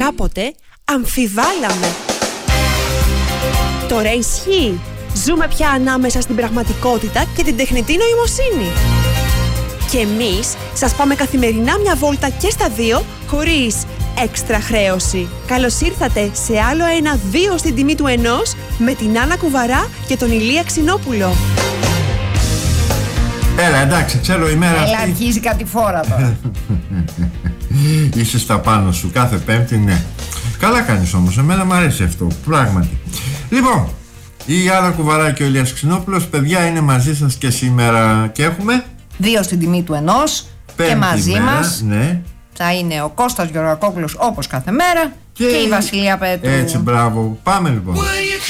κάποτε αμφιβάλαμε. Τώρα ισχύει. Ζούμε πια ανάμεσα στην πραγματικότητα και την τεχνητή νοημοσύνη. Και εμείς σας πάμε καθημερινά μια βόλτα και στα δύο, χωρίς έξτρα χρέωση. Καλώς ήρθατε σε άλλο ένα 2 στην τιμή του 1 με την Άννα Κουβαρά και τον Ηλία Ξινόπουλο. Έλα, εντάξει, ξέρω η μέρα αυτή. Έλα, αρχίζει κάτι φόρα τώρα. Είσαι στα πάνω σου κάθε Πέμπτη, ναι. Καλά κάνεις όμως, εμένα μου αρέσει αυτό, πράγματι. Λοιπόν, η Άννα Κουβαρά και ο Ηλίας Ξινόπουλος, παιδιά, είναι μαζί σας και σήμερα. Και έχουμε 2 στην τιμή του 1 Πέμπτη και μαζί μέρα, μας ναι. θα είναι ο Κώστας Γεωργακόπουλος όπως κάθε μέρα και η Βασιλεία Πέτρου. Έτσι, μπράβο. Πάμε λοιπόν.